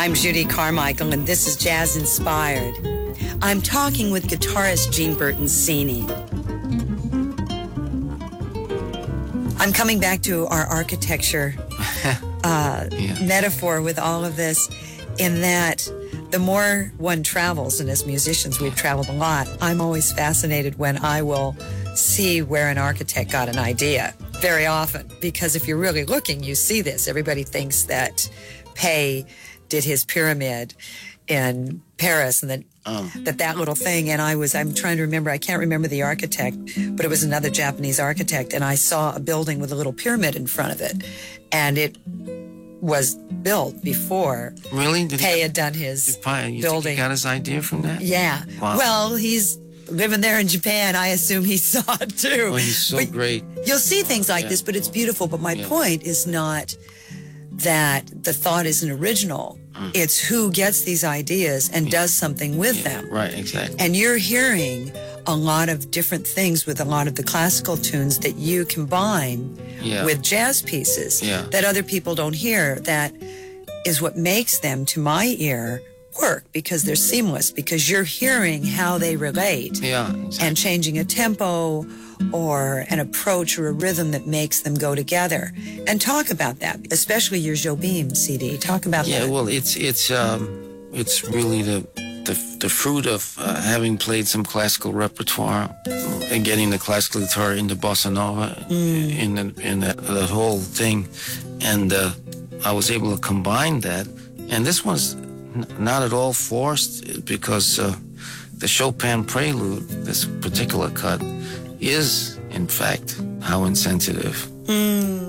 I'm Judy Carmichael, and this is Jazz Inspired. I'm talking with guitarist Gene Bertoncini. I'm coming back to our architecture metaphor with all of this, in that the more one travels, and as musicians we've traveled a lot, I'm always fascinated when I will see where an architect got an idea, very often, because if you're really looking, you see this. Everybody thinks that Pei did his pyramid in Paris, and that little thing. And I'm trying to remember, I can't remember the architect, but it was another Japanese architect, and I saw a building with a little pyramid in front of it, and it was built before Pei had done his building. You think he got his idea from that? Yeah. Wow. Well, he's living there in Japan. I assume he saw it too. Oh, he's so great. You'll see things like this, but it's beautiful. But my point is not that the thought isn't original. It's who gets these ideas and does something with them. Right, exactly. And you're hearing a lot of different things with a lot of the classical tunes that you combine with jazz pieces that other people don't hear. That is what makes them, to my ear, work, because they're seamless, because you're hearing how they relate and changing a tempo or an approach or a rhythm that makes them go together. And talk about that, especially your Jobim CD. Talk about that. Yeah, well, it's really the fruit of having played some classical repertoire and getting the classical guitar into bossa nova in the whole thing, and I was able to combine that. And this one's not at all forced, because the Chopin Prelude, this particular cut, is in fact How Insensitive.